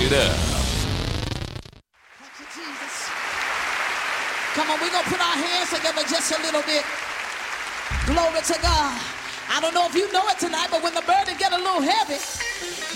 it up. Thank you, Jesus. Come on, we're going to put our hands together just a little bit. Glory to God. I don't know if you know it tonight, but when the burden get a little heavy,